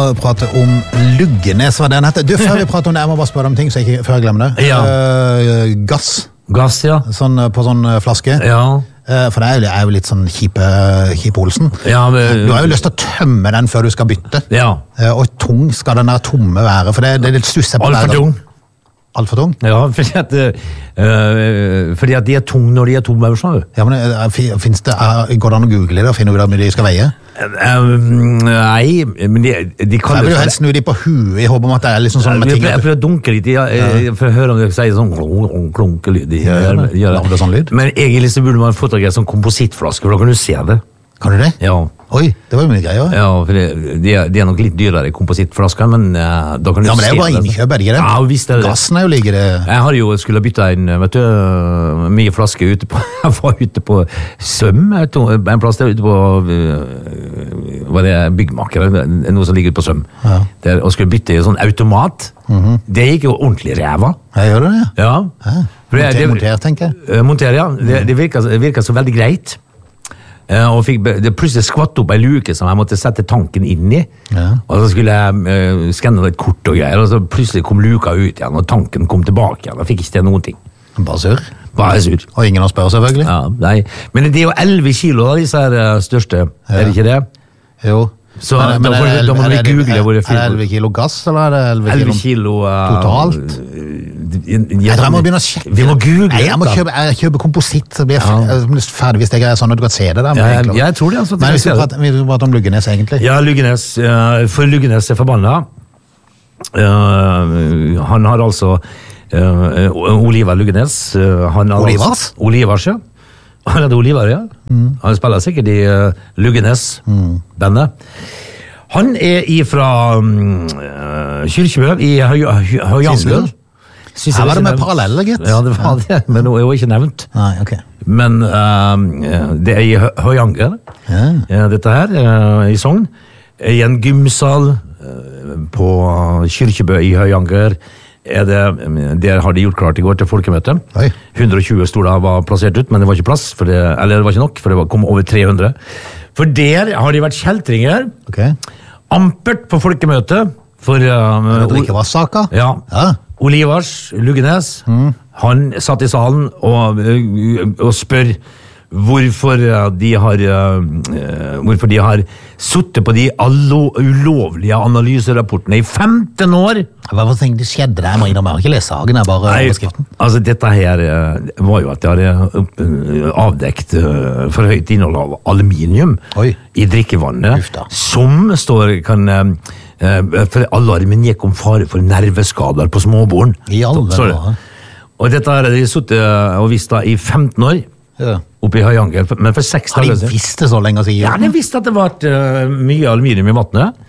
skal prate om Luggenes, hva den heter. Du, før vi prater om det, jeg må bare spørre om ting, så før jeg glemmer det. Ja. Gass. Gass, ja. På sånn flaske. Ja. For det er jo litt sånn kjipe Olsen. Ja, men, du har jo lyst til å tømme den før du skal bytte. Ja. Og tung skal den der tomme være, for det er litt stusset på. Alt for tung. Alt for tung? Ja, fordi at de er tung når de er tomme. Ja, men går det an å google det og finne ut hvor mye de skal veie? Nei, men de kan... Jeg vil jo helst snu de på huet i håp om at det er liksom sånn med ting... Jeg prøver å dunke litt, for å høre om de sier sånn klunkelyd. Sånn lyd. Men egentlig så burde man få tak i en sånn komposittflaske, for da kan du se det. Kan du det? Ja. Oi, det var jo mye greier. Ja, for de er nok litt dyrere i komposittflasker, men da kan du se det. Ja, men det er jo bare innkjøp, er det ikke det? Ja, visst er det. Gassen er jo like det. Jeg skulle bytte en, mye flaske ute på, jeg var ute på Søm, en plass der ute på, var det byggmaker, noe som ligger ute på Søm, der, og skulle bytte i sånn automat. Det gikk jo ordentlig ræva. Jeg gjør det, ja. Monter, tenker jeg. Monter, ja. Det virket så veldig greit. Og det plutselig skvatt opp en luke som jeg måtte sette tanken inn i, og så skulle jeg skanne et kort og greier, og så plutselig kom luka ut igjen, og tanken kom tilbake igjen, og fikk ikke til noen ting. Bare sur? Bare sur. Og ingen å spørre, selvfølgelig? Ja, nei. Men det er jo 11 kilo da, disse her største, er det ikke det? Jo. Så da må vi google hvor det finner. Er det 11 kilo gass, eller er det 11 kilo totalt? Jeg tror jeg må begynne å sjekke. Vi må google. Nei, jeg kjøper kompositt, så blir jeg ferdig hvis det er sånn at du kan se det der. Jeg tror det. Men vi skal prate om Luggenes, egentlig. Ja, Luggenes. For Luggenes er forbanna. Han har altså Oliver Luggenes. Olivars? Olivars, ja. Han hadde Oliver, ja. Han spiller sikkert i Luggenes-bandet. Han er fra Kyrkjebø i Høyanger. Her var det med paralleller, gitt. Ja, det var det, men nå er jo ikke nevnt. Nei, ok. Men det er i Høyanger, dette her, i Sogn. I en gymsal på Kyrkjebø i Høyanger. Der har de gjort klart i går til folkemøte. 120 stoler var plassert ut, men det var ikke plass, eller det var ikke nok, for det kom over 300. For der har de vært kjeltringer. Ampert på folkemøte. Det ikke var saka? Ja. Olivars Luggenes, han satt i salen og spør hvorfor de har suttet på de ulovlige analyserapportene i 15 år. Hva tenkte du skjedde der? Jeg må ikke lese saken, jeg bare overskriften. Altså, dette her var jo at de har avdekt for høyt innhold av aluminium i drikkevannet, som for alarmen gikk om fare for nerveskader på småbarn. I alle. Og dette har de suttet og visst da i 15 år. Oppe i Høyanger, men for 6 dager siden. Har de visst det så lenge siden? Ja, de visste at det var mye aluminium i vannet.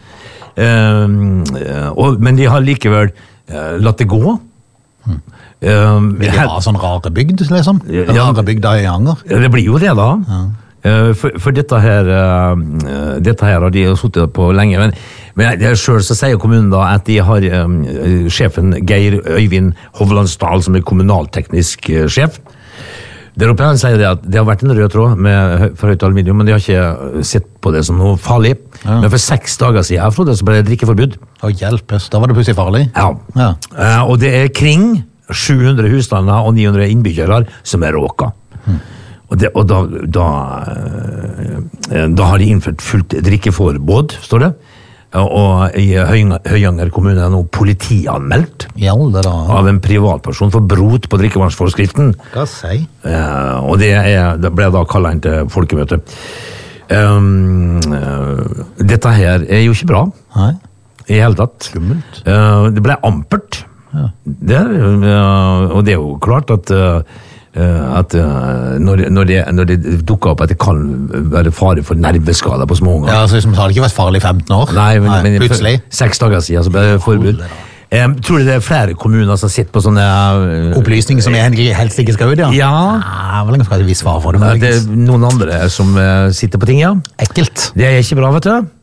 Men de har likevel latt det gå. Vil de ha sånn rare bygd, liksom? Rare bygd av Høyanger? Det blir jo det da. For dette her har de suttet på lenge, men selv så sier kommunen da at de har sjefen Geir Øyvind Hovlandsdal som er kommunalteknisk sjef. Der oppe han sier det at det har vært en rød tråd med for høyt aluminium, men de har ikke sett på det som noe farlig. Men for 6 dager siden, Frode, så ble det drikkeforbud. Hjelpes, da var det plutselig farlig. Ja. Og det er kring 700 husstander og 900 innbyggere som er råka. Og da har de innført fullt drikkeforbud, står det. Og i Høyanger kommune er nå politianmeldt av en privatperson for brot på drikkevannsforskriften. Hva sier? Og det ble da kallet inn til folkemøte. Dette her er jo ikke bra. Nei. I hele tatt. Skummelt. Det ble ampert. Og det er jo klart at når det dukker opp at det kan være fare for nerveskader på små unger. Ja, så det har ikke vært farlig i 15 år? Nei, men plutselig. 6 dager siden så ble det forbud. Tror du det er flere kommuner som sitter på sånne opplysninger som jeg helst ikke skal ut, ja? Hvor lenge skal det vi svare for det? Det er noen andre som sitter på ting, ja. Ekkelt. Det er ikke bra, vet du.